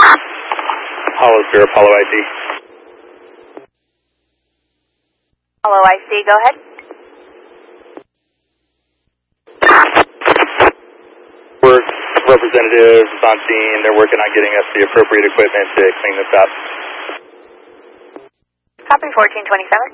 Apollo 0, Apollo ID. Apollo IC, go ahead. We're representatives on scene. They're working on getting us the appropriate equipment to clean this up. Copy 1427.